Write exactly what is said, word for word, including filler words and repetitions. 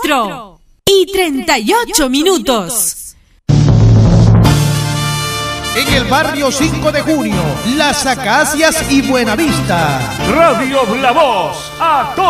cuatro y treinta y ocho minutos. En el barrio cinco de junio, Las Acacias y Buenavista. Radio La Voz, a todo.